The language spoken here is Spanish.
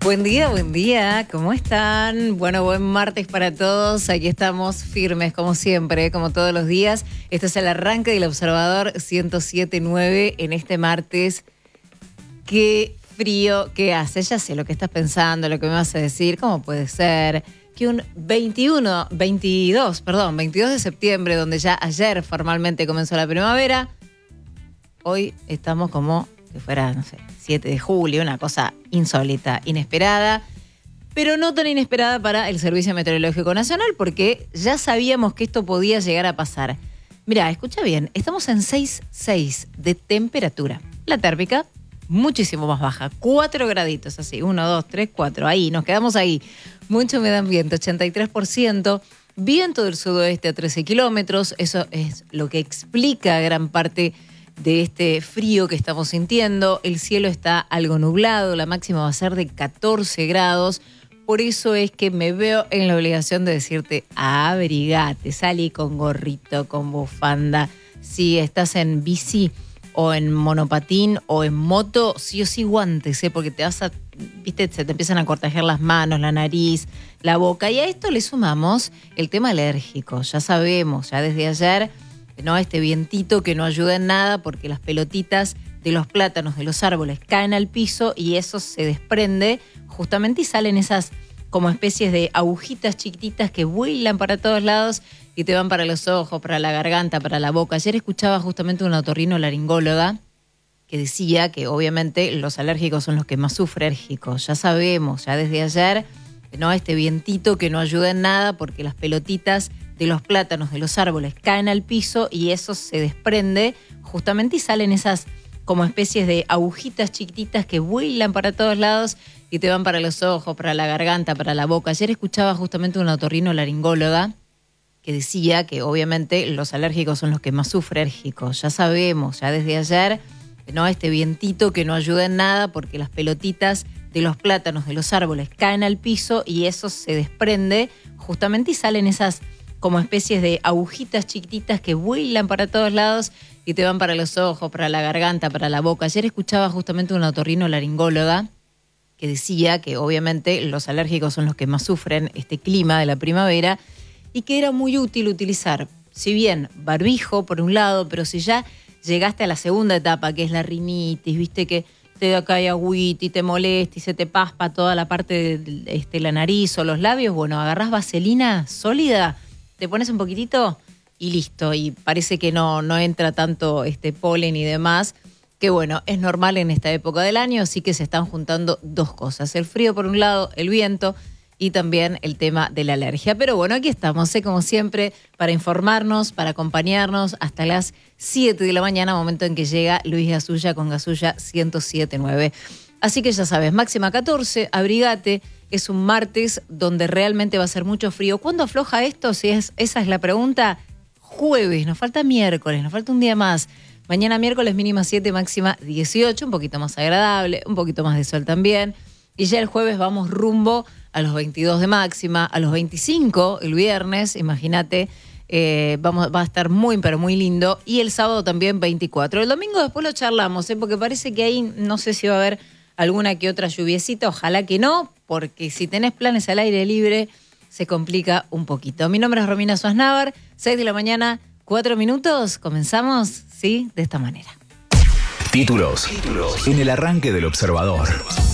Buen día, ¿cómo están? Bueno, buen martes para todos. Aquí estamos firmes, como siempre, como todos los días. Este es el arranque del Observador 107.9 en este martes. Qué frío que hace. Ya sé lo que estás pensando, lo que me vas a decir. ¿Cómo puede ser que un 22 de septiembre, donde ya ayer formalmente comenzó la primavera, hoy estamos como que fuera, no sé, 7 de julio, una cosa insólita, inesperada, pero no tan inesperada para el Servicio Meteorológico Nacional, porque ya sabíamos que esto podía llegar a pasar. Mirá, escucha bien, estamos en 6,6 de temperatura. La térmica, muchísimo más baja, 4 graditos, así, 1, 2, 3, 4, ahí, nos quedamos ahí. Mucha humedad ambiente, 83%, viento del sudoeste a 13 kilómetros, eso es lo que explica gran parte de este frío que estamos sintiendo. El cielo está algo nublado, la máxima va a ser de 14 grados. Por eso es que me veo en la obligación de decirte, abrigate, salí con gorrito, con bufanda. Si estás en bici o en monopatín o en moto, sí o sí guantes, porque te vas a, viste, se te empiezan a cortajear las manos, la nariz, la boca. Y a esto le sumamos el tema alérgico. Ya sabemos, ya desde ayer, ¿no? Este vientito que no ayuda en nada porque las pelotitas de los plátanos de los árboles caen al piso y eso se desprende justamente y salen esas como especies de agujitas chiquititas que vuelan para todos lados y te van para los ojos, para la garganta, para la boca. Ayer escuchaba justamente una otorrinolaringóloga que decía que obviamente los alérgicos son los que más sufren alérgicos. Ya sabemos, ya desde ayer, ¿no? Este vientito que no ayuda en nada porque las pelotitas de los plátanos de los árboles caen al piso y eso se desprende justamente y salen esas como especies de agujitas chiquititas que vuelan para todos lados y te van para los ojos, para la garganta, para la boca. Ayer escuchaba justamente una otorrinolaringóloga que decía que obviamente los alérgicos son los que más sufren alérgicos. Ya sabemos, ya desde ayer, ¿no? Este vientito que no ayuda en nada porque las pelotitas de los plátanos de los árboles caen al piso y eso se desprende justamente y salen esas como especies de agujitas chiquititas que vuelan para todos lados y te van para los ojos, para la garganta, para la boca. Ayer escuchaba justamente una otorrinolaringóloga que decía que obviamente los alérgicos son los que más sufren este clima de la primavera y que era muy útil utilizar, si bien barbijo por un lado, pero si ya llegaste a la segunda etapa, que es la rinitis, viste que te cae agüita y te molesta y se te paspa toda la parte de la nariz o los labios, bueno, agarrás vaselina sólida, te pones un poquitito y listo. Y parece que no entra tanto polen y demás, que bueno, es normal en esta época del año, así que se están juntando dos cosas. El frío por un lado, el viento y también el tema de la alergia. Pero bueno, aquí estamos, como siempre, para informarnos, para acompañarnos hasta las 7 de la mañana, momento en que llega Luis Gasulla con Gasulla 107.9. Así que ya sabes, máxima 14, abrigate. Es un martes donde realmente va a ser mucho frío. ¿Cuándo afloja esto? Esa es la pregunta. Jueves, nos falta miércoles, nos falta un día más. Mañana miércoles mínima 7, máxima 18, un poquito más agradable, un poquito más de sol también. Y ya el jueves vamos rumbo a los 22 de máxima, a los 25 el viernes, imagínate, va a estar muy, pero muy lindo. Y el sábado también 24. El domingo después lo charlamos, porque parece que ahí no sé si va a haber alguna que otra lluviecita, ojalá que no, porque si tenés planes al aire libre se complica un poquito. Mi nombre es Romina Sosnávar, 6 de la mañana, 4 minutos, comenzamos, ¿sí? De esta manera. Títulos en el arranque del Observador.